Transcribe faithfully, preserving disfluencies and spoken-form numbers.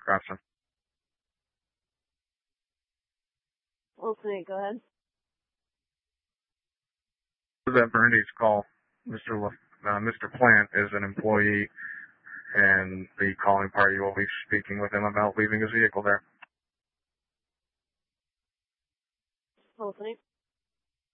Gotcha. Listening, go ahead. That Brandy's call. Mister Le, uh, Mister Plant is an employee, and the calling party will be speaking with him about leaving his vehicle there. Listening.